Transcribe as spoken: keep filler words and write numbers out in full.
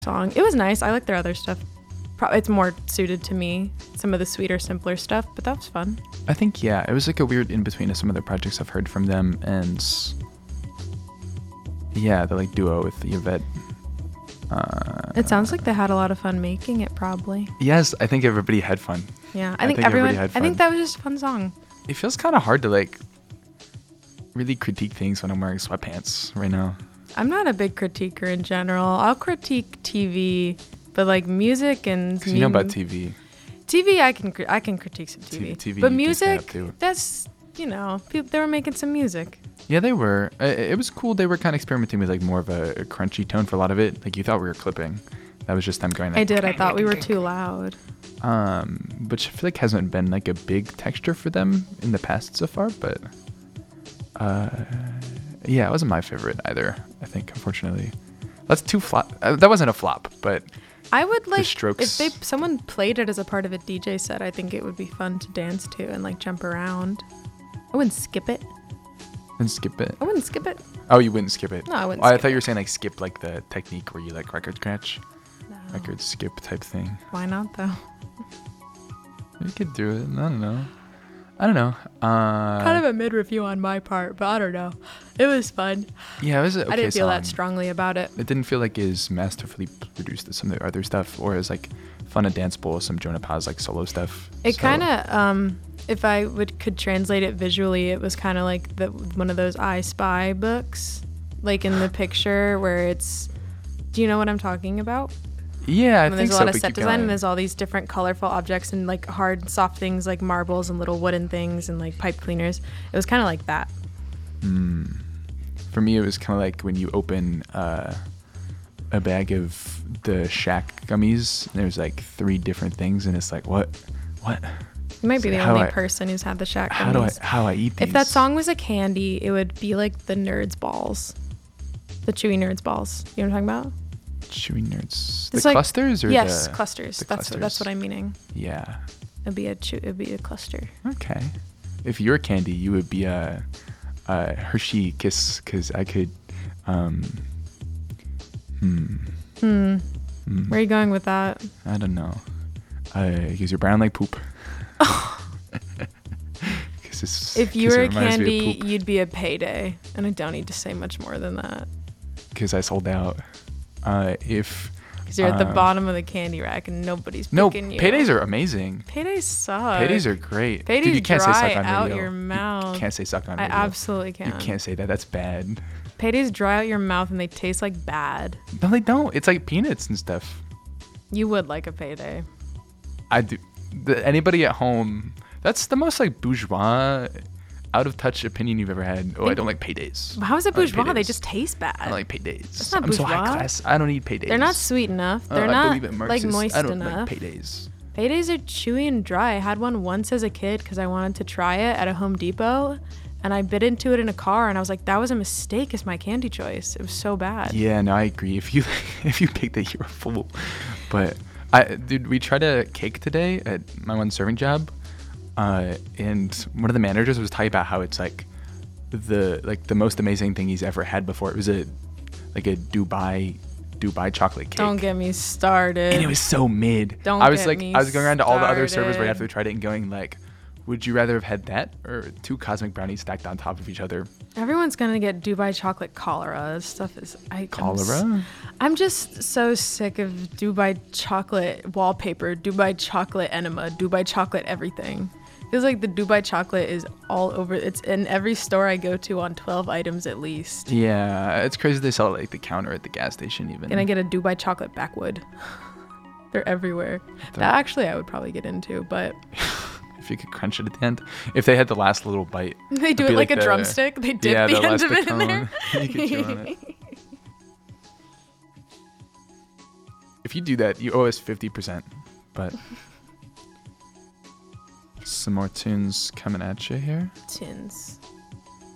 song. It was nice. I like their other stuff. Pro- it's more suited to me. Some of the sweeter, simpler stuff, but that was fun. I think, yeah, it was like a weird in-between of some other projects I've heard from them, and yeah, the like duo with Yvette. Uh, it sounds like they had a lot of fun making it, probably. Yes, I think everybody had fun. Yeah, I, I think, think everyone. everybody had I think fun. that was just a fun song. It feels kind of hard to like really critique things when I'm wearing sweatpants right now. I'm not a big critiquer in general. I'll critique T V, but like music and Because you know about T V. T V, I can cri- I can critique some T V. T V but you can stand music, up to. that's you know, people, they were making some music. Yeah, they were. It, it was cool. They were kind of experimenting with like more of a, a crunchy tone for a lot of it. Like you thought we were clipping. That was just them going. Like, I did. I thought we were too loud. Um, which I feel like hasn't been like a big texture for them in the past so far. But uh, yeah, it wasn't my favorite either. I think, unfortunately, that's too flop. Uh, that wasn't a flop, but I would like Strokes. if they someone played it as a part of a D J set. I think it would be fun to dance to and like jump around. I wouldn't skip it. and skip it. I wouldn't skip it. Oh, you wouldn't skip it. No, I wouldn't Oh, I skip thought you it. were saying like skip like the technique where you like record scratch, No. record skip type thing. Why not though? You could do it. I don't know. I don't know. Uh, Kind of a mid review on my part, but I don't know. It was fun. yeah, it was an okay I didn't feel that song. strongly about it. It didn't feel like as masterfully produced as some of the other stuff, or as like fun and danceable as some Jonah Paz like solo stuff. It So- kind of, um, if I would could translate it visually, it was kind of like the one of those I Spy books, like in the picture where it's. Do you know what I'm talking about? Yeah, I When think there's a so. lot of but set keep design going. and there's all these different colorful objects and like hard, soft things like marbles and little wooden things and like pipe cleaners. It was kind of like that. Mm. For me, it was kind of like when you open uh, a bag of the Shack gummies. And there's like three different things, and it's like, what, what? You might be So the how only I- person who's had the Shack How do I gummies. how I eat these? If that song was a candy, it would be like the Nerds balls, the chewy Nerds balls. You know what I'm talking about? Chewy Nerds, the It's like- clusters or yes, the, clusters. the That's what, that's clusters? what I'm meaning. Yeah. It'd be a chew, it'd be a cluster. Okay. If you're candy, you would be a, a Hershey Kiss, because I could. Um, hmm. Hmm. hmm. Where are you going with that? I don't know. Because you're brown like poop. It's, If you 'cause were it a reminds me of candy, poop. you'd be a Payday, and I don't need to say much more than that. Because I sold out. Uh, if Because you're at the um, bottom of the candy rack and nobody's no, picking you. paydays are amazing. Paydays suck. Paydays are great. Paydays Dude, you can't say dry suck on out radio. your mouth. You can't say suck on I radio. absolutely can. You can't say that. That's bad. Paydays dry out your mouth and they taste like bad. No, they don't. It's like peanuts and stuff. You would like a Payday. I do. The, anybody at home? That's the most like bourgeois, out of touch opinion you've ever had. Oh, I Think- don't like paydays. How is it I like bourgeois? They paydays. just taste bad. I don't like paydays. That's not I'm so high bourgeois. class. I don't need paydays. They're not sweet enough. Uh, They're I not believe in like Marxist. moist I don't enough. like paydays. Paydays are chewy and dry. I had one once as a kid because I wanted to try it at a Home Depot, and I bit into it in a car, and I was like, that was a mistake as my candy choice. It was so bad. Yeah, no, I agree. If you if you picked it, you're a fool. But I, dude, we tried a cake today at my one serving job, uh, and one of the managers was talking about how it's like the like the most amazing thing he's ever had before. It was a like a Dubai Dubai chocolate cake. Don't get me started. And it was so mid. Don't I was get like, me I was going around to all the other servers right started. after we tried it and going like, would you rather have had that or two cosmic brownies stacked on top of each other? Everyone's gonna get Dubai chocolate cholera. This stuff is I I'm s- Cholera? I'm just so sick of Dubai chocolate wallpaper, Dubai chocolate enema, Dubai chocolate everything. Feels like the Dubai chocolate is all over. It's in every store I go to on twelve items at least. Yeah, it's crazy they sell it like the counter at the gas station even. Can I get a Dubai chocolate backwood? They're everywhere. That actually I would probably get into, but If you could crunch it at the end. If they had the last little bite. they do it'd it be like, a the- drumstick. They dip yeah, the, the end last of it in cone. there. You could chew on it. If you do that, you owe us fifty percent. But some more tunes coming at you here. Tins.